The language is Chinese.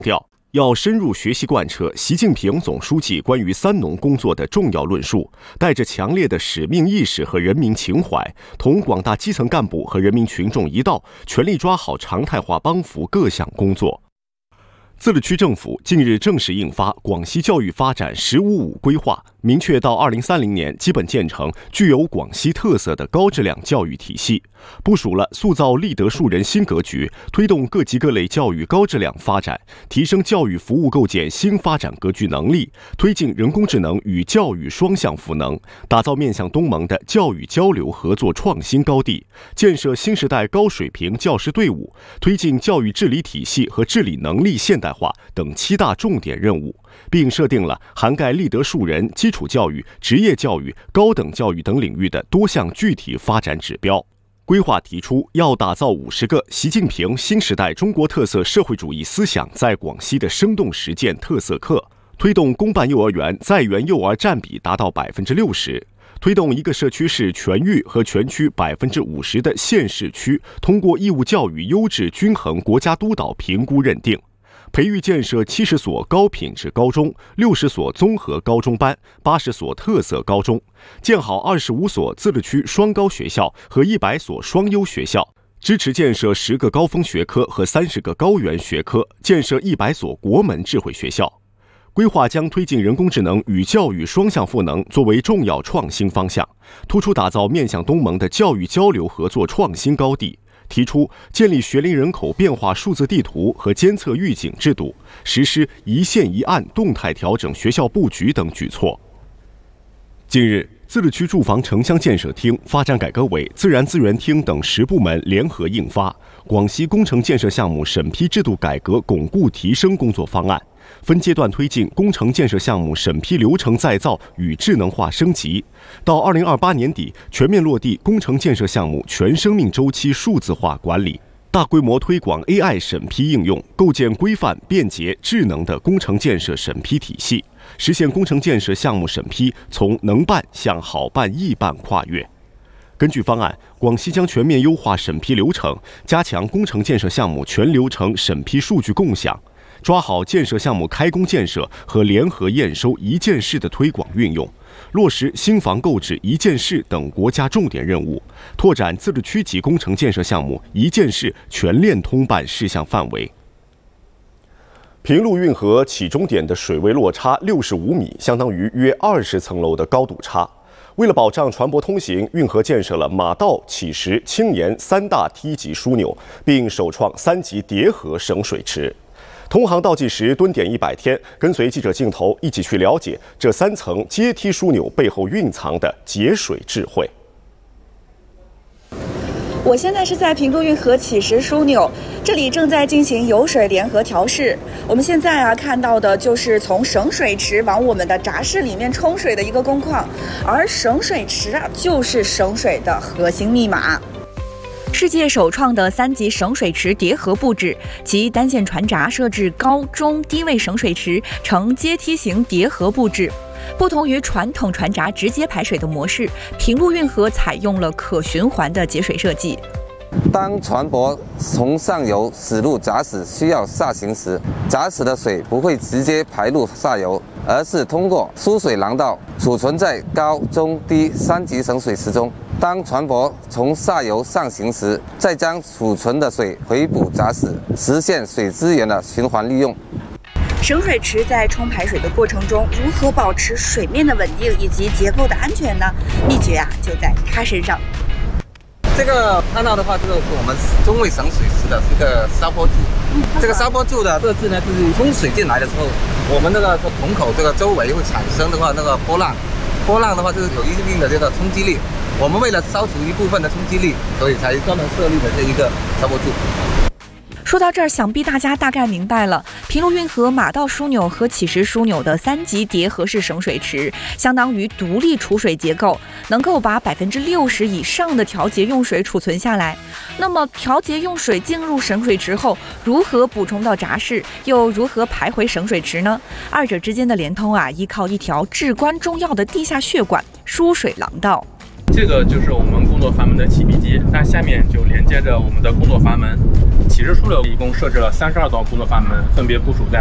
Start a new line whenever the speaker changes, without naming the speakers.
调要深入学习贯彻习近平总书记关于三农工作的重要论述，带着强烈的使命意识和人民情怀，同广大基层干部和人民群众一道，全力抓好常态化帮扶各项工作。自治区政府近日正式印发《广西教育发展“15-5”规划》，明确到2030年基本建成具有广西特色的高质量教育体系，部署了塑造立德树人新格局，推动各级各类教育高质量发展，提升教育服务构建新发展格局能力，推进人工智能与教育双向赋能，打造面向东盟的教育交流合作创新高地，建设新时代高水平教师队伍，推进教育治理体系和治理能力现代化等7大重点任务，并设定了涵盖立德树人、基础教育、职业教育、高等教育等领域的多项具体发展指标。规划提出要打造50个习近平新时代中国特色社会主义思想在广西的生动实践特色课，推动公办幼儿园在园幼儿占比达到60%，推动一个社区市全域和全区50%的县市区通过义务教育优质均衡国家督导评估认定，培育建设70所高品质高中、60所综合高中班、80所特色高中，建好25所自治区双高学校和100所双优学校，支持建设10个高峰学科和30个高原学科，建设100所国门智慧学校。规划将推进人工智能与教育双向赋能作为重要创新方向，突出打造面向东盟的教育交流合作创新高地，提出建立学龄人口变化数字地图和监测预警制度，实施一县一案动态调整学校布局等举措。近日，自治区住房城乡建设厅、发展改革委、自然资源厅等10部门联合印发《广西工程建设项目审批制度改革巩固提升工作方案》，分阶段推进工程建设项目审批流程再造与智能化升级，到2028年底全面落地工程建设项目全生命周期数字化管理，大规模推广 AI 审批应用，构建规范、便捷、智能的工程建设审批体系，实现工程建设项目审批从能办向好办、易办跨越。根据方案，广西将全面优化审批流程，加强工程建设项目全流程审批数据共享，抓好建设项目开工建设和联合验收一件事的推广运用，落实新房购置一件事等国家重点任务，拓展自治区级工程建设项目一件事全链通办事项范围。平陆运河起终点的水位落差65米，相当于约20层楼的高度差。为了保障船舶通行，运河建设了马道、起石、青岩3大梯级枢纽，并首创3级叠合省水池。同行倒计时蹲点100天，跟随记者镜头一起去了解这3层阶梯枢纽背后蕴藏的节水智慧。
我现在是在平陆运河起石枢纽，这里正在进行油水联合调试。我们现在看到的就是从省水池往我们的闸室里面冲水的一个工况，而省水池就是省水的核心密码。世界首创的3级省水池叠合布置，其单线船闸设置高、中、低位省水池，呈阶梯型叠合布置。不同于传统船闸直接排水的模式，平陆运河采用了可循环的节水设计。
当船舶从上游驶入闸室需要下行时，闸室的水不会直接排入下游，而是通过输水廊道储存在高、中、低3级省水池中。当船舶从下游上行时，再将储存的水回补闸室，实现水资源的循环利用。
省水池在冲排水的过程中，如何保持水面的稳定以及结构的安全呢？秘诀就在它身上。
这个看到的话，这个是我们中位省水池的这个沙坡柱。这个沙坡柱的设置呢，就是冲水进来的时候，我们那个桶口这个周围会产生的话那个波浪，波浪的话就是有一定的这个冲击力。我们为了消除一部分的冲击力，所以才专门设立的这一个沙坡柱。
说到这儿，想必大家大概明白了，平陆运河马道枢纽和起石枢纽的3级叠合式省水池，相当于独立储水结构，能够把60%以上的调节用水储存下来。那么，调节用水进入省水池后，如何补充到闸室，又如何排回省水池呢？二者之间的连通依靠一条至关重要的地下血管——输水廊道。
这个就是我们工作阀门的启闭机，那下面就连接着我们的工作阀门。起势枢纽一共设置了32道工作阀门，分别部署在